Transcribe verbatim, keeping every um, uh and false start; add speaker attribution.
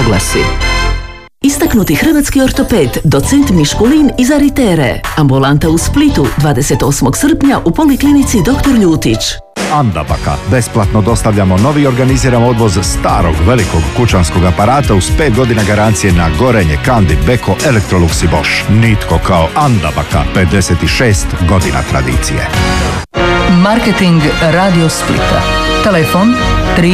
Speaker 1: oglasi. Istaknuti hrvatski ortoped, docent Miškulin iz Aritere. Ambulanta u Splitu, dvadeset osmog srpnja u Poliklinici doktor Ljutić.
Speaker 2: Andabaka. Besplatno dostavljamo novi organiziran odvoz starog velikog kućanskog aparata uz pet godina garancije na Gorenje, Kandi, Beko, Electrolux i Bosch. Nitko kao Andabaka. pedeset šest godina tradicije.
Speaker 3: Marketing Radio Splita. Telefon tri